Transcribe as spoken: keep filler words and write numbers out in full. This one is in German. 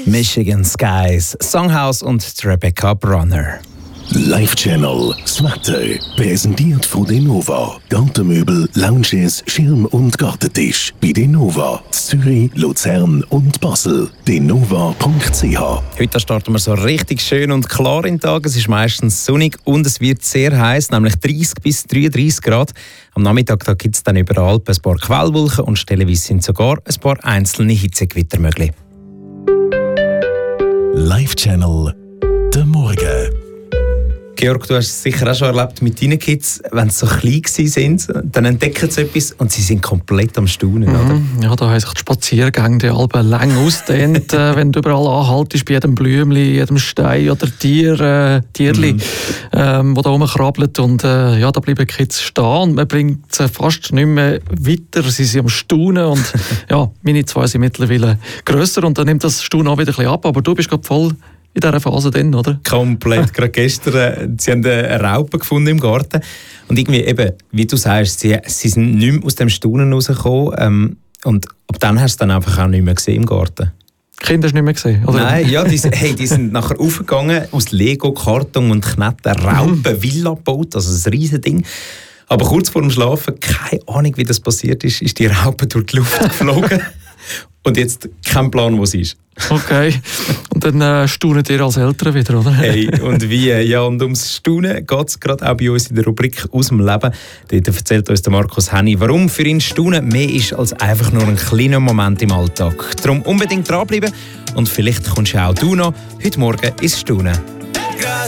Michigan Skies, Songhouse und Rebecca Bronner. Live-Channel, das Wetter, präsentiert von Denova. Gartenmöbel, Lounges, Schirm- und Gartentisch. Bei Denova, Zürich, Luzern und Basel. denova punkt c h. Heute starten wir so richtig schön und klar in den Tag. Es ist meistens sonnig und es wird sehr heiß, nämlich dreißig bis dreiunddreißig Grad. Am Nachmittag gibt es dann überall ein paar Quellwolken und stellenweise sind sogar ein paar einzelne Hitzegewitter möglich. Live-Channel, der Morgen. Georg, du hast es sicher auch schon erlebt mit deinen Kids, wenn sie so klein sind, dann entdecken sie etwas und sie sind komplett am Staunen, mhm. oder? Ja, da haben sich die Spaziergänge die Alpen lang ausdehnt, äh, wenn du überall anhaltest, bei jedem Blümchen, jedem Stein oder Tier, äh, Tierli, mhm. ähm, wo da rumkrabbelt und äh, ja, da bleiben die Kids stehen und man bringt sie fast nicht mehr weiter, sie sind am Staunen und ja, meine zwei sind mittlerweile grösser und dann nimmt das Staunen auch wieder ein bisschen ab, aber du bist gerade voll in dieser Phase drin, oder? Komplett. Gerade gestern, äh, sie haben eine Raupe gefunden im Garten. Und irgendwie eben, wie du sagst, sie, sie sind nicht mehr aus dem Staunen rausgekommen. Ähm, und ab dann hast du dann einfach auch nicht mehr gesehen im Garten. Die Kinder hast du nicht mehr gesehen, oder? Nein, ja, die, hey, die sind nachher aufgegangen, aus Lego, Karton und Kneten, Raupen-Villa gebaut, also ein riesen Ding. Aber kurz vor dem Schlafen, keine Ahnung, wie das passiert ist, ist die Raupe durch die Luft geflogen. Und jetzt kein Plan, wo sie ist. Okay. Und dann äh, staunen ihr als Eltern wieder, oder? Hey, und wie? Ja, und ums Staunen geht es gerade auch bei uns in der Rubrik «Aus dem Leben». Dort erzählt uns der Markus Henny, warum für ihn Staunen mehr ist als einfach nur ein kleiner Moment im Alltag. Darum unbedingt dranbleiben und vielleicht kommst auch du noch heute Morgen ins Staunen.